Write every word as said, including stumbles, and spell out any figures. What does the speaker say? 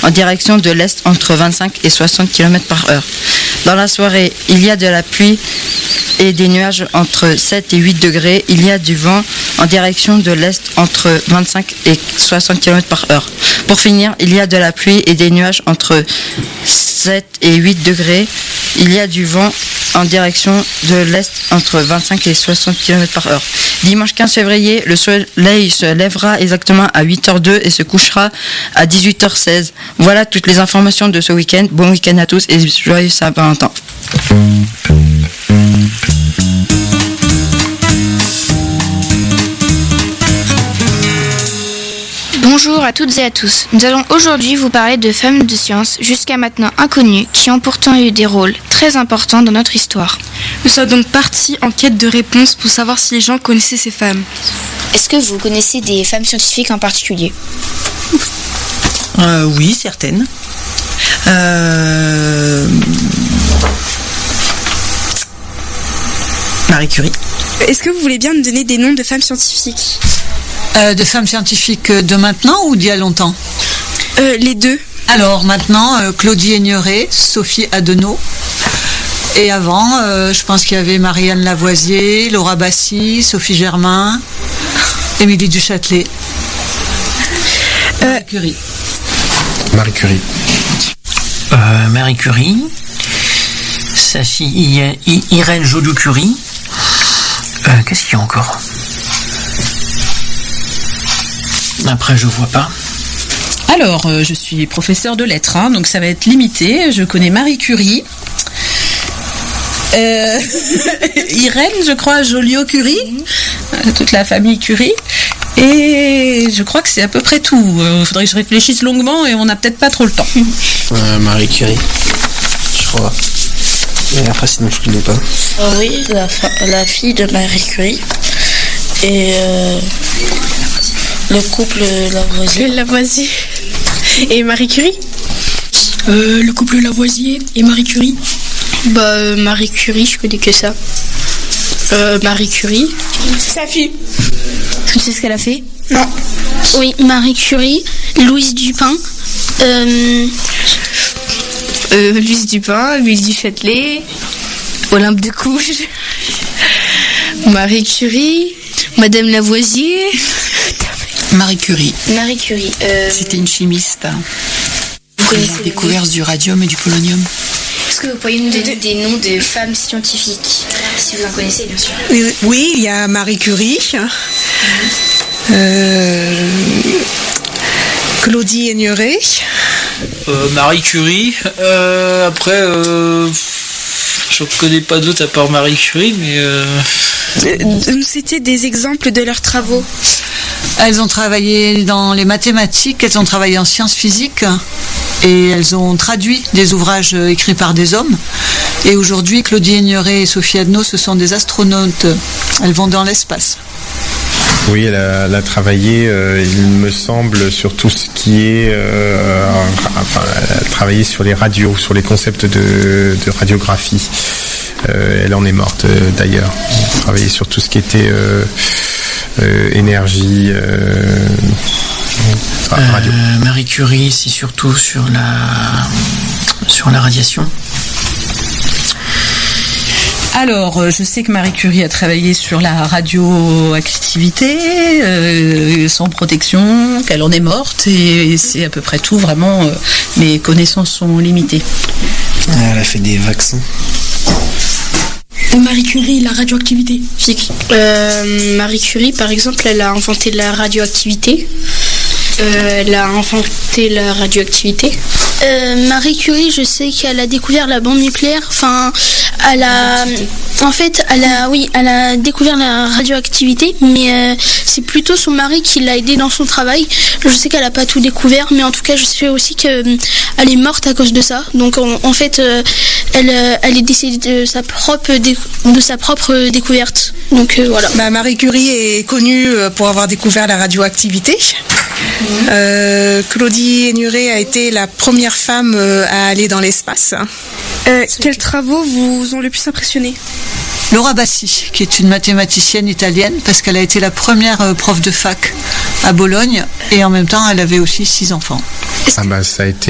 en direction de l'est entre vingt-cinq et soixante kilomètres par heure. Dans la soirée, il y a de la pluie et des nuages entre sept et huit degrés. Il y a du vent en direction de l'est entre vingt-cinq et soixante kilomètres par heure. Pour finir, il y a de la pluie et des nuages entre sept et huit degrés. Il y a du vent en direction de l'est entre vingt-cinq et soixante kilomètres par heure. Dimanche quinze février, le soleil se lèvera exactement à huit heures deux et se couchera à dix-huit heures seize. Voilà toutes les informations de ce week-end. Bon week-end à tous et joyeux Saint-Valentin. Bonjour à toutes et à tous. Nous allons aujourd'hui vous parler de femmes de science jusqu'à maintenant inconnues qui ont pourtant eu des rôles très importants dans notre histoire. Nous sommes donc partis en quête de réponses pour savoir si les gens connaissaient ces femmes. Est-ce que vous connaissez des femmes scientifiques en particulier ? euh, Oui, certaines. Euh... Marie Curie. Est-ce que vous voulez bien nous donner des noms de femmes scientifiques ? Euh, de femmes scientifiques de maintenant ou d'il y a longtemps ? euh, Les deux. Alors maintenant, euh, Claudie Aigneret, Sophie Adenau. Et avant, euh, je pense qu'il y avait Marianne Lavoisier, Laura Bassi, Sophie Germain, Émilie du Châtelet. Euh, Marie Curie. Marie Curie. Euh, Marie Curie. Sa fille I- Irène Joliot-Curie. Euh, qu'est-ce qu'il y a encore ? Après, je vois pas. Alors, euh, je suis professeure de lettres, hein, donc ça va être limité. Je connais Marie Curie, euh, Irène, je crois, Joliot-Curie, euh, toute la famille Curie, et je crois que c'est à peu près tout. Il euh, faudrait que je réfléchisse longuement et on n'a peut-être pas trop le temps. Euh, Marie Curie, je crois. Mais après, sinon, je connais pas. Oh oui, la, fa- la fille de Marie Curie. Et euh, le couple Lavoisier. Lavoisier. Et Marie Curie ? euh, Le couple Lavoisier et Marie Curie. Bah, euh, Marie Curie, je connais que ça. Euh, Marie Curie. Sa fille. Tu sais ce qu'elle a fait ? Non. Oui, Marie Curie, Louise Dupin, euh, Euh, Louise Dupin, Louise du Châtelet, Olympe de Gouges, Marie Curie, Madame Lavoisier. Marie Curie. Marie Curie. Euh, C'était une chimiste. vous connaissez La les découverte du radium et du polonium. Est-ce que vous pourriez nous donner des noms de femmes scientifiques, si vous en connaissez, bien sûr ? Oui, il y a Marie Curie, euh, Claudie Aigneret. Euh, Marie Curie. Euh, après, euh, je ne connais pas d'autres à part Marie Curie, mais... Euh... Euh, C'était des exemples de leurs travaux. Elles ont travaillé dans les mathématiques, elles ont travaillé en sciences physiques et elles ont traduit des ouvrages écrits par des hommes. Et aujourd'hui, Claudie Aigneret et Sophie Adenau, ce sont des astronautes. Elles vont dans l'espace. Oui, elle a, elle a travaillé, euh, il me semble, sur tout ce qui est... Euh, enfin, elle a travaillé sur les radios, sur les concepts de, de radiographie. Euh, elle en est morte, euh, d'ailleurs. Elle a travaillé sur tout ce qui était euh, euh, énergie, euh, radio. Euh, Marie Curie, c'est surtout sur la, sur la radiation. Alors, je sais que Marie Curie a travaillé sur la radioactivité, euh, sans protection, qu'elle en est morte, et c'est à peu près tout, vraiment, euh, mes connaissances sont limitées. Elle a fait des vaccins. Et Marie Curie, la radioactivité. Euh, Marie Curie, par exemple, elle a inventé la radioactivité. Euh, elle a inventé la radioactivité. Euh, Marie Curie, je sais qu'elle a découvert la bombe nucléaire. Enfin, elle a, en fait, elle a, oui, elle a découvert la radioactivité, mais euh, c'est plutôt son mari qui l'a aidée dans son travail. Je sais qu'elle a pas tout découvert, mais en tout cas, je sais aussi que euh, elle est morte à cause de ça. Donc, en, en fait, euh, elle, euh, elle est décédée de sa propre, dé- de sa propre découverte. Donc euh, voilà. Bah, Marie Curie est connue pour avoir découvert la radioactivité. Mmh. Euh, Claudie Aigneret a été la première femme à aller dans l'espace. Euh, quels travaux vous ont le plus impressionné ? Laura Bassi, qui est une mathématicienne italienne, parce qu'elle a été la première prof de fac à Bologne, et en même temps, elle avait aussi six enfants. Ah bah, ça a été